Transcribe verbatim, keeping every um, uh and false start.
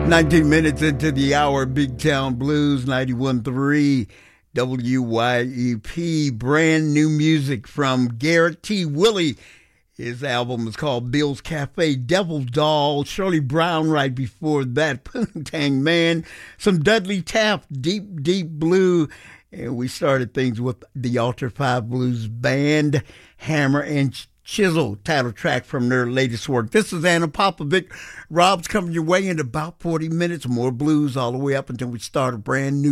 nineteen minutes into the hour, Big Town Blues, ninety-one point three W Y E P. Brand new music from Garrett T. Willie. His album is called Bill's Cafe, Devil Doll. Shirley Brown right before that, Poontang Man. Some Dudley Taft, Deep, Deep Blue. And we started things with the Altar five Blues Band, Hammer and Chisel, title track from their latest work. This is Anna Popovic. Rob's coming your way in about forty minutes. More blues all the way up until we start a brand new